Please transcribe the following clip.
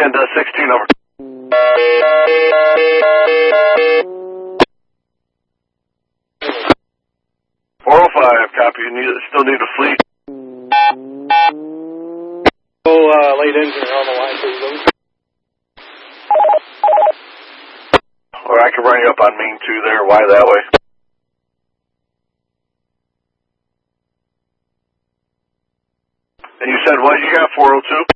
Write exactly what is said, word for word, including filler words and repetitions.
And uh, sixteen over. four oh five, copy. You need, still need a fleet. Oh, uh, late engine on the line, please. Or I can run you up on main two there. Why that way? And you said what? You got four oh two?